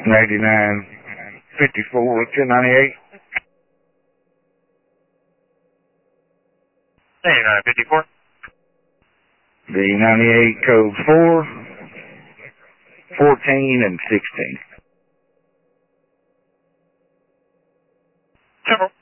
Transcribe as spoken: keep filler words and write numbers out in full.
eighty-nine fifty-four, ten ninety-eight. eighty-nine fifty-four. The ninety-eight code four, fourteen, and sixteen. Several.